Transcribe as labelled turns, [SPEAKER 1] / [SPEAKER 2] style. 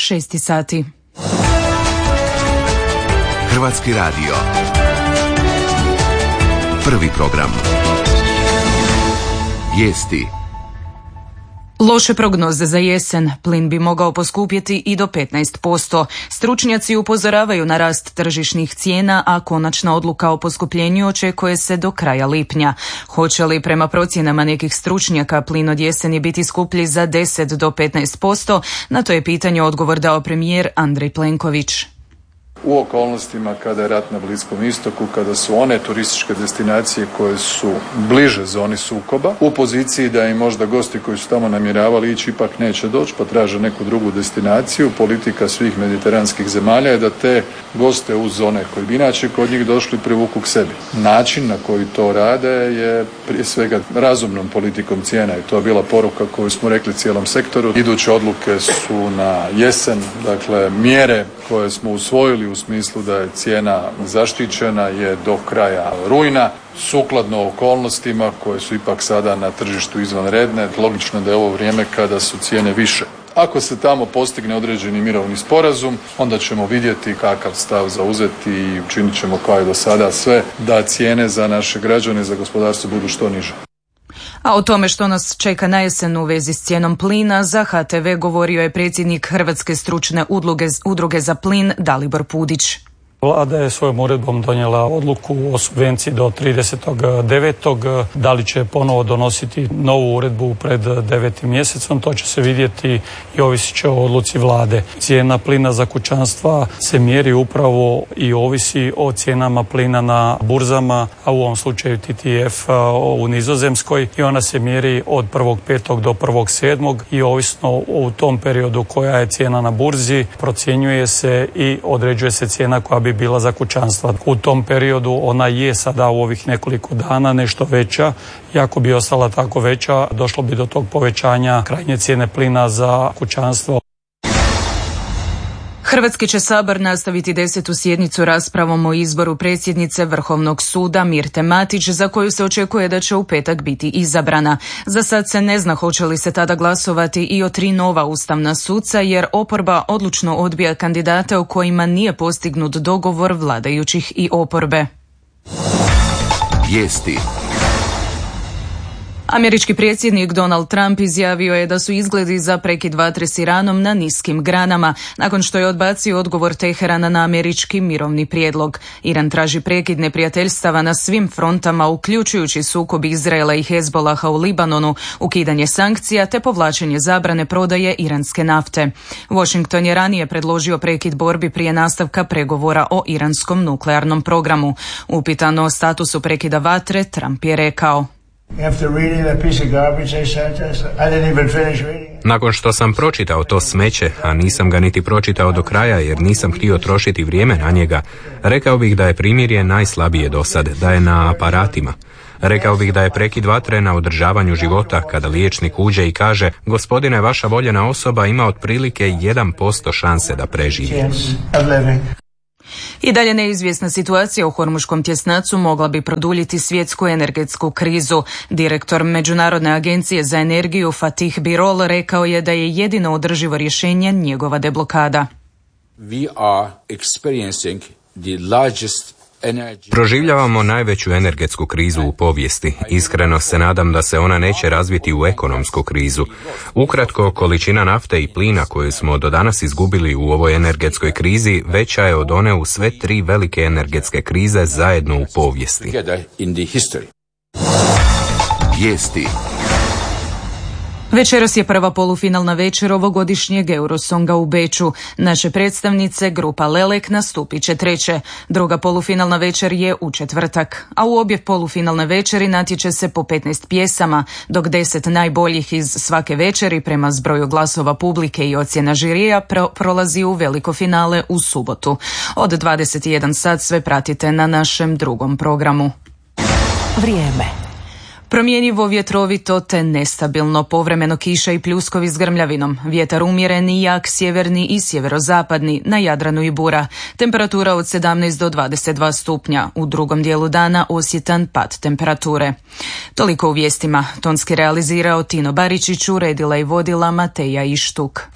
[SPEAKER 1] 6 sati.
[SPEAKER 2] Hrvatski radio. Prvi program. Vijesti.
[SPEAKER 1] Loše prognoze za jesen. Plin bi mogao poskupjeti i do 15%. Stručnjaci upozoravaju na rast tržišnih cijena, a konačna odluka o poskupljenju očekuje se do kraja lipnja. Hoće li prema procjenama nekih stručnjaka plin od jeseni biti skuplji za 10 do 15%? Na to je pitanje odgovor dao premijer Andrej Plenković.
[SPEAKER 3] U okolnostima kada je rat na Bliskom istoku, kada su one turističke destinacije koje su bliže zoni sukoba, u poziciji da im možda gosti koji su tamo namjeravali ići ipak neće doći pa traže neku drugu destinaciju, politika svih mediteranskih zemalja je da te goste uz one koji bi inače kod njih došli privuku k sebi. Način na koji to rade je prije svega razumnom politikom cijena i to je bila poruka koju smo rekli cijelom sektoru. Iduće odluke su na jesen, dakle mjere koje smo usvojili u smislu da je cijena zaštićena je do kraja rujna, sukladno okolnostima koje su ipak sada na tržištu izvanredne. Logično da je ovo vrijeme kada su cijene više. Ako se tamo postigne određeni mirovni sporazum, onda ćemo vidjeti kakav stav zauzeti i učinit ćemo kao i do sada sve da cijene za naše građane i za gospodarstvo budu što niže.
[SPEAKER 1] A o tome što nas čeka na jesen u vezi s cijenom plina za HTV govorio je predsjednik Hrvatske stručne udruge za plin Dalibor Pudić.
[SPEAKER 4] Vlada je svojom uredbom donijela odluku o subvenciji do 30.9. Da li će ponovo donositi novu uredbu pred 9. mjesecom, to će se vidjeti i ovisit će o odluci Vlade. Cijena plina za kućanstva se mjeri upravo i ovisi o cijenama plina na burzama, a u ovom slučaju TTF u Nizozemskoj i ona se mjeri od 1.5. do 1.7. i ovisno u tom periodu koja je cijena na burzi, procjenjuje se i određuje se cijena koja bi bila za kućanstva. U tom periodu ona je sada u ovih nekoliko dana nešto veća i ako bi ostala tako veća, došlo bi do tog povećanja krajnje cijene plina za kućanstvo.
[SPEAKER 1] Hrvatski će Sabor nastaviti 10. sjednicu raspravom o izboru predsjednice Vrhovnog suda Mirte Matić, za koju se očekuje da će u petak biti izabrana. Za sad se ne zna hoće li se tada glasovati i o 3 nova ustavna suca, jer oporba odlučno odbija kandidate o kojima nije postignut dogovor vladajućih i oporbe.
[SPEAKER 2] Vijesti.
[SPEAKER 1] Američki predsjednik Donald Trump izjavio je da su izgledi za prekid vatre s Iranom na niskim granama, nakon što je odbacio odgovor Teherana na američki mirovni prijedlog. Iran traži prekid neprijateljstava na svim frontama, uključujući sukob Izraela i Hezbolaha u Libanonu, ukidanje sankcija te povlačenje zabrane prodaje iranske nafte. Washington je ranije predložio prekid borbi prije nastavka pregovora o iranskom nuklearnom programu. Upitan o statusu prekida vatre, Trump je rekao:
[SPEAKER 5] Nakon što sam pročitao to smeće, a nisam ga niti pročitao do kraja jer nisam htio trošiti vrijeme na njega, rekao bih da je primirje najslabije do sad, da je na aparatima. Rekao bih da je prekid vatre na održavanju života, kada liječnik uđe i kaže: gospodine, vaša voljena osoba ima otprilike 1% šanse da preživi.
[SPEAKER 1] I dalje neizvjesna situacija u Hormuškom tjesnacu mogla bi produljiti svjetsku energetsku krizu. Direktor Međunarodne agencije za energiju Fatih Birol rekao je da je jedino održivo rješenje njegova deblokada.
[SPEAKER 5] Proživljavamo najveću energetsku krizu u povijesti. Iskreno se nadam da se ona neće razviti u ekonomsku krizu. Ukratko, količina nafte i plina koju smo do danas izgubili u ovoj energetskoj krizi veća je od one u sve 3 velike energetske krize zajedno u povijesti.
[SPEAKER 2] Vijesti.
[SPEAKER 1] Večeras je prva polufinalna večer ovogodišnjeg Eurosonga u Beču. Naše predstavnice, grupa Lelek, nastupit će 3. Druga polufinalna večer je u četvrtak, a u obje polufinalne večeri natječe se po 15 pjesama, dok 10 najboljih iz svake večeri prema zbroju glasova publike i ocjena žirija prolazi u veliko finale u subotu. Od 21 sat sve pratite na našem drugom programu.
[SPEAKER 6] Vrijeme.
[SPEAKER 1] Promjenjivo, vjetrovito te nestabilno, povremeno kiša i pljuskovi s grmljavinom. Vjetar umjeren i jak, sjeverni i sjeverozapadni, na Jadranu i bura. Temperatura od 17 do 22 stupnja. U drugom dijelu dana osjetan pad temperature. Toliko u vijestima. Tonski realizirao Tino Baričić, uredila i vodila Mateja Ištuk.